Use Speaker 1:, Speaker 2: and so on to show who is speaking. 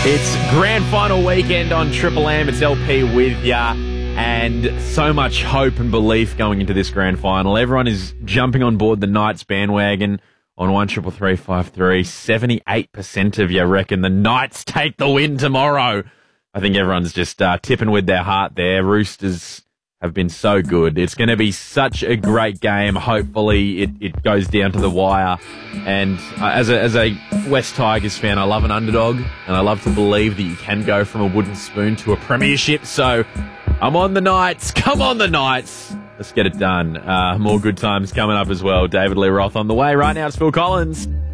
Speaker 1: It's grand final weekend on Triple M. It's LP with ya, and so much hope and belief going into this grand final. Everyone is jumping on board the Knights bandwagon on 133353. 78% of you reckon the Knights take the win tomorrow. I think everyone's just tipping with their heart there. Roosters have been so good. It's going to be such a great game. Hopefully it goes down to the wire. And as a West Tigers fan, I love an underdog, and I love to believe that you can go from a wooden spoon to a premiership. So I'm on the Knights. Come on, the Knights. Let's get it done. More good times coming up as well. David Lee Roth on the way. Right now, it's Phil Collins.